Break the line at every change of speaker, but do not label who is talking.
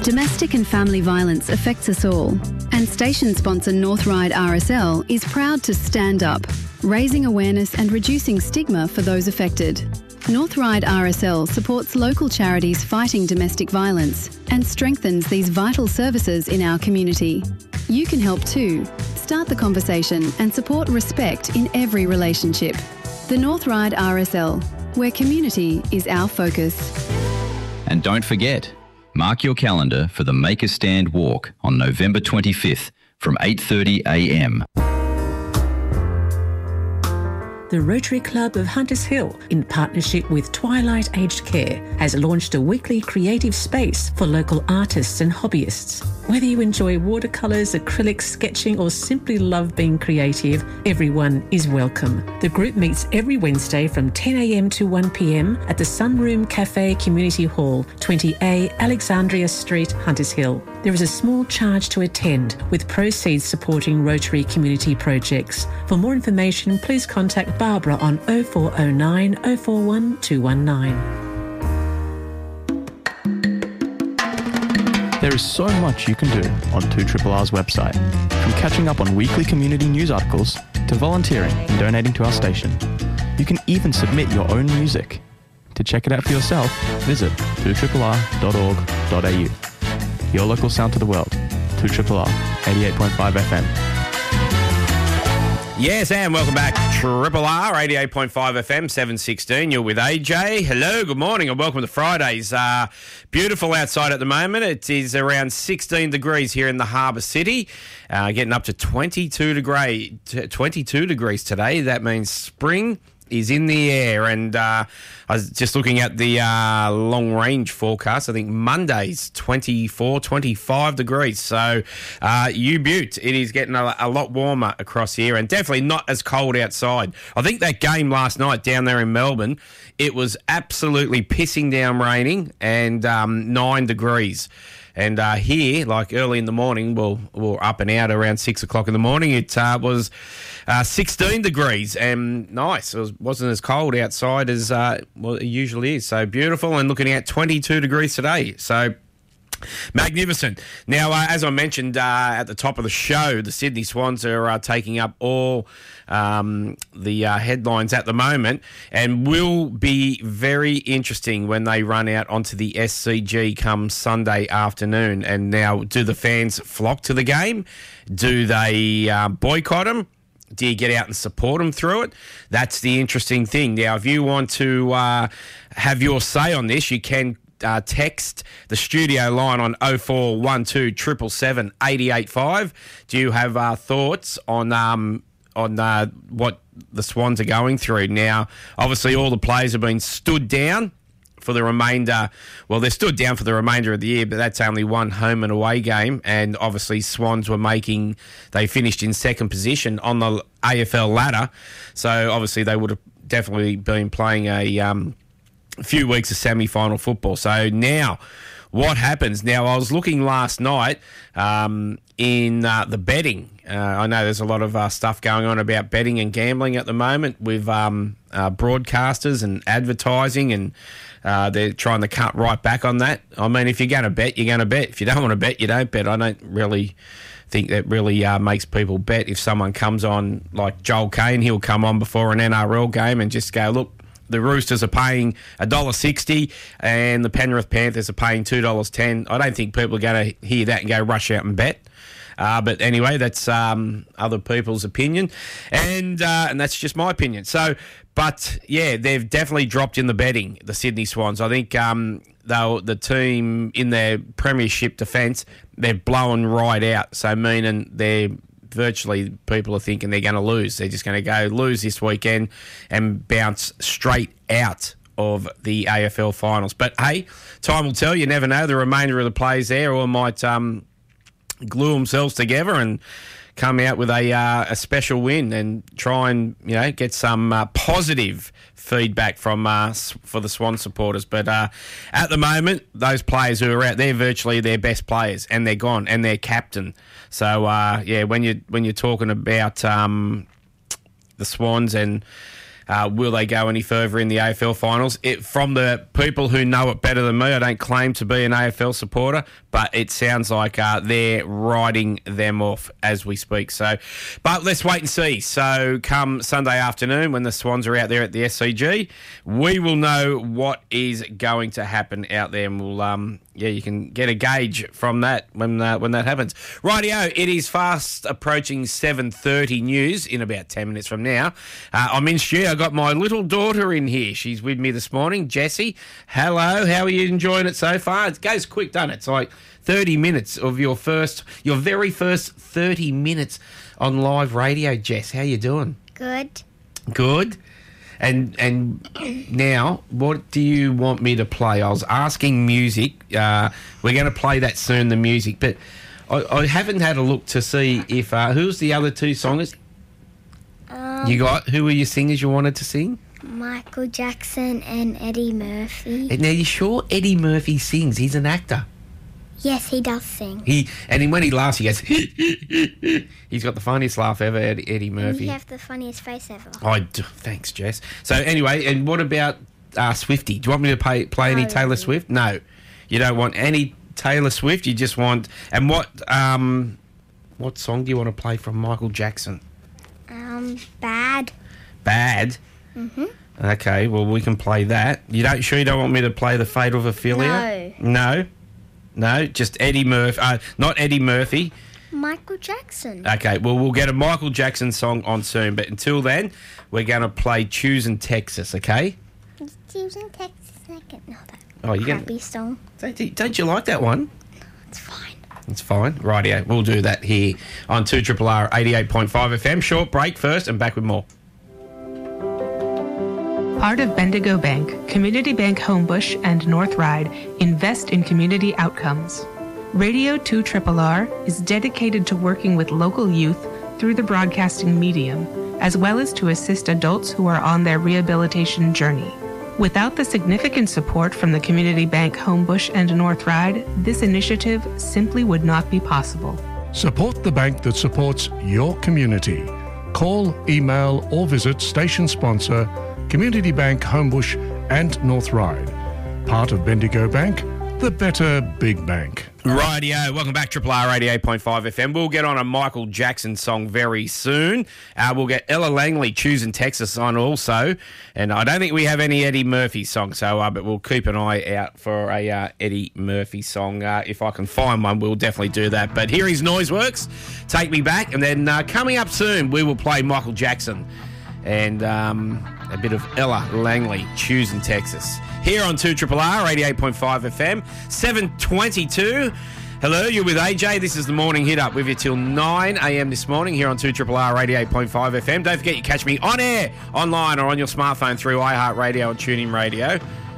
Domestic and family violence affects us all, and station sponsor North Ryde RSL is proud to stand up, raising awareness and reducing stigma for those affected. North Ryde RSL supports local charities fighting domestic violence and strengthens these vital services in our community. You can help too. Start the conversation and support respect in every relationship. The North Ryde RSL, where community is our focus.
And don't forget, mark your calendar for the Make a Stand walk on November 25th from 8:30am.
The Rotary Club of Hunters Hill, in partnership with Twilight Aged Care, has launched a weekly creative space for local artists and hobbyists. Whether you enjoy watercolours, acrylics, sketching, or simply love being creative, everyone is welcome. The group meets every Wednesday from 10am to 1pm at the Sunroom Cafe Community Hall, 20A Alexandria Street, Hunters Hill. There is a small charge to attend, with proceeds supporting Rotary community projects. For more information, please contact Barbara on 0409 041 219.
There is so much you can do on 2RR's website, from catching up on weekly community news articles to volunteering and donating to our station. You can even submit your own music. To check it out for yourself, visit 2RR.org.au. Your local sound to the world. 2RR 88.5 FM.
Yes, and welcome back. Triple R, 88.5 FM, 7:16. You're with AJ. Hello, good morning, and welcome to Fridays. Beautiful outside at the moment. It is around 16 degrees here in the Harbour City, getting up to 22 degrees today. That means spring is in the air, and I was just looking at the long-range forecast. I think Monday's 24, 25 degrees. So, Butte, it is getting a lot warmer across here, and definitely not as cold outside. I think that game last night down there in Melbourne, it was absolutely pissing down raining, and 9 degrees. And here, like early in the morning, we're up and out around 6 o'clock in the morning. It was 16 degrees and nice. It wasn't as cold outside as it usually is. So beautiful, and looking at 22 degrees today. So magnificent. Now, as I mentioned at the top of the show, the Sydney Swans are taking up all the headlines at the moment, and will be very interesting when they run out onto the SCG come Sunday afternoon. And now, do the fans flock to the game? Do they boycott them? Do you get out and support them through it? That's the interesting thing. Now, if you want to have your say on this, you can text the studio line on 0412 777 885. Do you have thoughts on what the Swans are going through? Now, obviously, all the players have been stood down for the remainder. Well, they're stood down for the remainder of the year, but that's only one home and away game. And obviously, Swans they finished in second position on the AFL ladder. So obviously, they would have definitely been playing a few weeks of semi-final football. So now, what happens? Now, I was looking last night in the betting. I know there's a lot of stuff going on about betting and gambling at the moment with broadcasters and advertising, and they're trying to cut right back on that. I mean, if you're going to bet, you're going to bet. If you don't want to bet, you don't bet. I don't really think that really makes people bet. If someone comes on, like Joel Kane, he'll come on before an NRL game and just go, look, the Roosters are paying $1.60 and the Penrith Panthers are paying $2.10. I don't think people are going to hear that and go rush out and bet. But anyway, that's other people's opinion, and that's just my opinion. So, but yeah, they've definitely dropped in the betting, the Sydney Swans. I think the team in their premiership defence, they're blown right out. So meaning people are thinking they're going to lose. They're just going to go lose this weekend and bounce straight out of the AFL finals. But hey, time will tell. You never know. The remainder of the players there all might glue themselves together and come out with a special win and try and get some positive feedback from for the Swan supporters. But at the moment, those players who are out, they're virtually their best players, and they're gone, and they're captain. So when you're talking about the Swans and Will they go any further in the AFL finals? From the people who know it better than me, I don't claim to be an AFL supporter, but it sounds like they're riding them off as we speak. So, but let's wait and see. So come Sunday afternoon when the Swans are out there at the SCG, we will know what is going to happen out there, and we'll you can get a gauge from that when that happens. Rightio, it is fast approaching 7:30 news in about 10 minutes from now. I'm in studio. I got my little daughter in here. She's with me this morning. Jessie, hello. How are you enjoying it so far? It goes quick, doesn't it? It's like 30 minutes of your very first 30 minutes on live radio. Jess, how you doing?
Good.
Good. And now, what do you want me to play? I was asking music. We're going to play that soon, the music. But I haven't had a look to see if... who's the other two singers? Who were your singers you wanted to sing?
Michael Jackson and Eddie Murphy.
Now, you sure Eddie Murphy sings? He's an actor.
Yes, he does sing.
When he laughs, he goes... He's got the funniest laugh ever, Eddie Murphy.
And you have the funniest face ever.
Thanks, Jess. So anyway, and what about Swiftie? Do you want me to play any Taylor Swift? No. You don't want any Taylor Swift? You just want... And what song do you want to play from Michael Jackson?
Bad.
Bad?
Mm-hmm.
Okay, well, we can play that. You don't want me to play The Fate of Ophelia? No? No, just Eddie Murphy. Not Eddie Murphy.
Michael Jackson.
Okay, well, we'll get a Michael Jackson song on soon, but until then, we're going to play Choosing Texas, okay?
Choosing Texas, I can know that.
Oh, you
crappy song.
Don't you like that one?
It's fine.
It's fine. Rightio, we'll do that here on 2RRR 88.5 FM. Short break first and back with more.
Part of Bendigo Bank, Community Bank Homebush and North Ryde invest in community outcomes. Radio 2RRR is dedicated to working with local youth through the broadcasting medium, as well as to assist adults who are on their rehabilitation journey. Without the significant support from the Community Bank Homebush and North Ryde, this initiative simply would not be possible.
Support the bank that supports your community. Call, email or visit station sponsor Community Bank Homebush and North Ryde. Part of Bendigo Bank, the better big bank.
Rightio, welcome back, RRR 88.5 FM. We'll get on a Michael Jackson song very soon. We'll get Ella Langley, Choosing Texas on also. And I don't think we have any Eddie Murphy songs, but we'll keep an eye out for a Eddie Murphy song. If I can find one, we'll definitely do that. But here is Noiseworks, Take Me Back. And then coming up soon, we will play Michael Jackson and a bit of Ella Langley, Choosing Texas. Here on 2RRR 88.5 FM, 7:22. Hello, you're with AJ. This is the Morning Hit Up with you till 9 a.m. this morning here on 2RRR 88.5 FM. Don't forget you catch me on air, online or on your smartphone through iHeartRadio and TuneIn Radio.